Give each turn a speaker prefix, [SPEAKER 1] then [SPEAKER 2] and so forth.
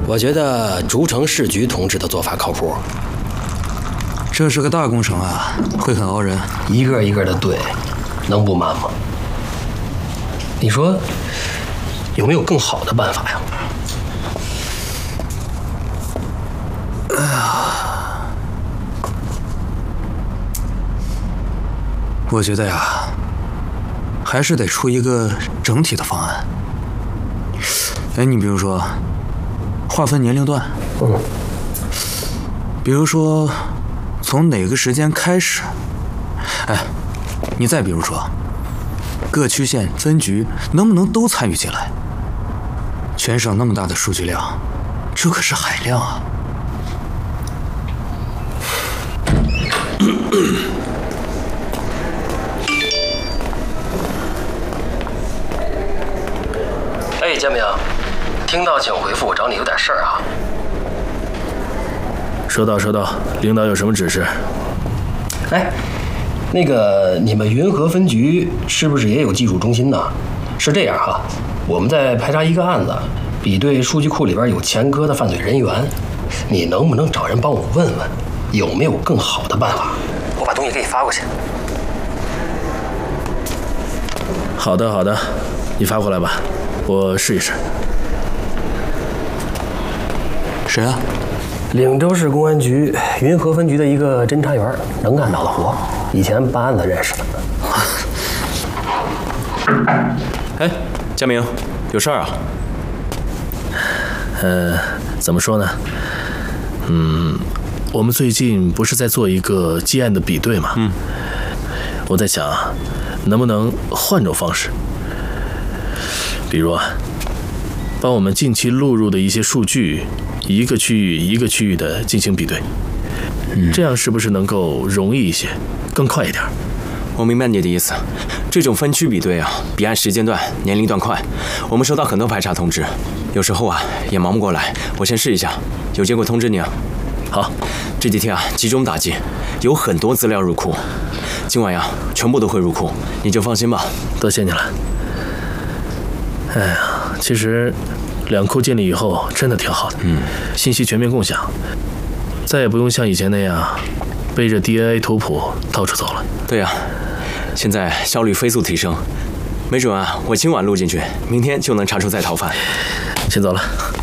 [SPEAKER 1] 我觉得竹城市局同志的做法靠谱。
[SPEAKER 2] 这是个大工程啊，会很熬人。
[SPEAKER 1] 一个一个的对，能不慢吗？你说有没有更好的办法呀？
[SPEAKER 2] 哎呀，我觉得呀，还是得出一个整体的方案。哎，你比如说，划分年龄段，比如说从哪个时间开始，哎，你再比如说，各区县分局能不能都参与进来？全省那么大的数据量，这可是海量啊！
[SPEAKER 1] 哎，建明，听到请回复，我找你有点事儿啊。
[SPEAKER 3] 收到，收到。领导有什么指示？
[SPEAKER 1] 哎，那个你们云和分局是不是也有技术中心呢？是这样哈，我们在排查一个案子，比对数据库里边有前科的犯罪人员，你能不能找人帮我问问，有没有更好的办法？我把东西给你发过去。
[SPEAKER 3] 好的，好的，你发过来吧，我试一试。
[SPEAKER 2] 谁啊？
[SPEAKER 1] 岭州市公安局云和分局的一个侦查员，能干脑的活，以前办案子认识的。
[SPEAKER 4] 哎，佳明，有事儿啊？
[SPEAKER 3] 怎么说呢？我们最近不是在做一个基案的比对吗？我在想，能不能换种方式，比如啊，帮我们近期录入的一些数据，一个区域一个区域的进行比对，这样是不是能够容易一些，更快一点？
[SPEAKER 4] 我明白你的意思，这种分区比对啊，比按时间段、年龄段快。我们收到很多排查通知，有时候啊也忙不过来。我先试一下，有结果通知你啊。好，这几天啊集中打击，有很多资料入库，今晚呀全部都会入库，你就放心吧。
[SPEAKER 3] 多谢你了。哎呀，其实两库建立以后真的挺好的，信息全面共享，再也不用像以前那样背着 DNA 图谱到处走了。
[SPEAKER 4] 对呀，现在效率飞速提升，没准啊我今晚录进去，明天就能查出在逃犯。
[SPEAKER 3] 先走了。